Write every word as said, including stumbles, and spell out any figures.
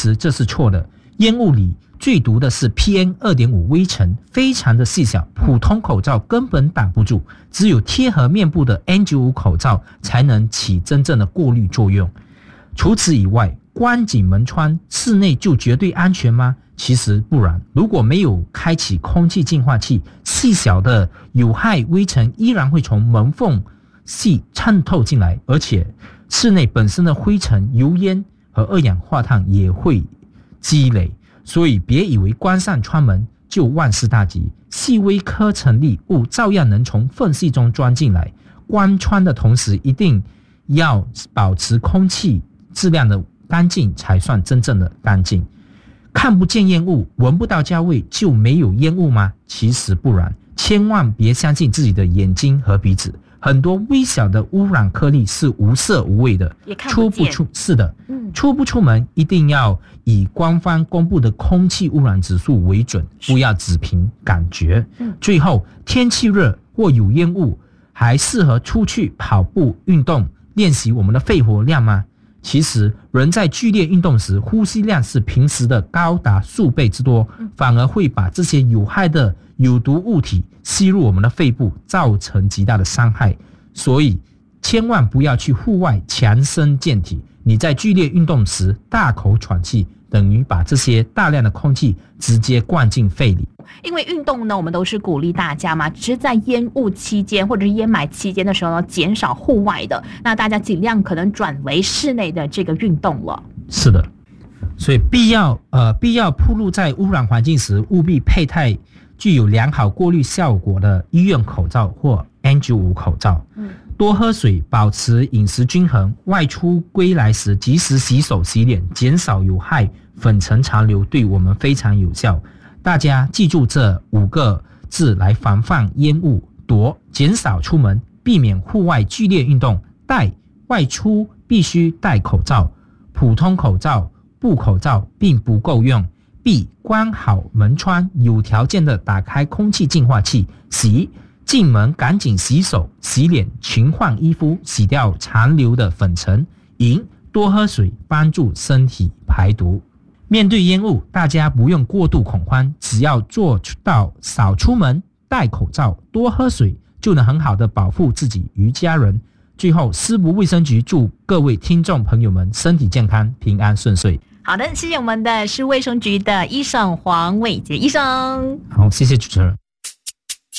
实这是错的，烟雾里最毒的是 P M 二点五 微尘，非常的细小，普通口罩根本挡不住，只有贴合面部的 N 九十五 口罩才能起真正的过滤作用。除此以外，关紧门窗，室内就绝对安全吗？其实不然，如果没有开启空气净化器，细小的有害微尘依然会从门缝隙渗透进来，而且室内本身的灰尘、油烟和二氧化碳也会积累，所以别以为关上窗门就万事大吉，细微颗尘粒物照样能从缝隙中钻进来。关窗的同时，一定要保持空气质量的干净，才算真正的干净。看不见烟雾，闻不到焦味，就没有烟雾吗？其实不然，千万别相信自己的眼睛和鼻子。很多微小的污染颗粒是无色无味的， 也看不见。 出不出是的、 嗯， 出不出门一定要以官方公布的空气污染指数为准，不要只凭感觉。 嗯、 最后，天气热或有烟雾，还适合出去跑步运动，练习我们的肺活量吗？其实，人在剧烈运动时，呼吸量是平时的高达数倍之多，反而会把这些有害的有毒物体吸入我们的肺部，造成极大的伤害。所以，千万不要去户外强身健体。你在剧烈运动时大口喘气，等于把这些大量的空气直接灌进肺里。 因为运动呢，我们都是鼓励大家嘛，只是在烟雾期间或者是烟霾期间的时候呢，减少户外的，那大家尽量可能转为室内的这个运动了。 是的，所以必要呃必要暴露在污染环境时，务必佩戴具有良好过滤效果的医院口罩或 N 九十五 口罩。嗯，多喝水，保持饮食均衡，外出归来时及时洗手洗脸，减少有害粉尘残留，对我们非常有效。大家记住这五个字来防范烟雾。躲，减少出门，避免户外剧烈运动。戴，外出必须戴口罩，普通口罩、布口罩并不够用。避，关好门窗，有条件的打开空气净化器。洗，进门赶紧洗手、洗脸，勤换衣服，洗掉残留的粉尘。饮，多喝水，帮助身体排毒。面对烟雾，大家不用过度恐慌，只要做到少出门、戴口罩、多喝水，就能很好的保护自己与家人。最后，师部卫生局祝各位听众朋友们身体健康、平安顺遂。 好的，谢谢我们的市卫生局的医生黄伟杰医生。 好，谢谢主持人。